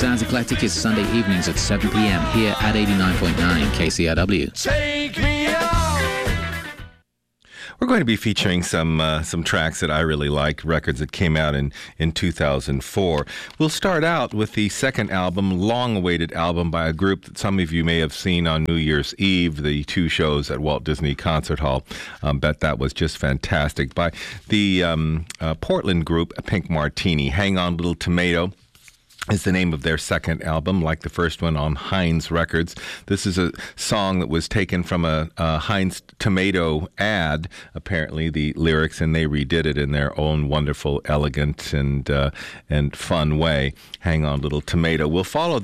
Sounds Eclectic is Sunday evenings at 7 p.m. here at 89.9 KCRW. Take me out. We're going to be featuring some tracks that I really like, records that came out in 2004. We'll start out with the second album, long-awaited album by a group that some of you may have seen on New Year's Eve, the two shows at Walt Disney Concert Hall. Bet that was just fantastic. By the Portland group, Pink Martini. Hang On Little Tomato is the name of their second album, like the first one on Heinz Records. This is a song that was taken from a Heinz tomato ad, apparently, the lyrics, and they redid it in their own wonderful, elegant, and fun way. Hang On Little Tomato. We'll follow